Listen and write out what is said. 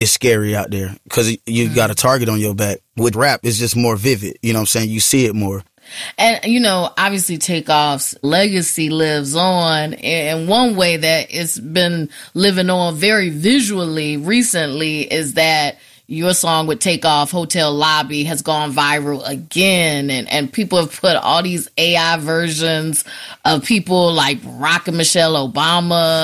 it's scary out there because you got a target on your back. With rap, it's just more vivid. You know what I'm saying? You see it more. And, you know, obviously Takeoff's legacy lives on. And one way that it's been living on very visually recently is that your song with Takeoff, Hotel Lobby, has gone viral again. And people have put all these AI versions of people like Barack and Michelle Obama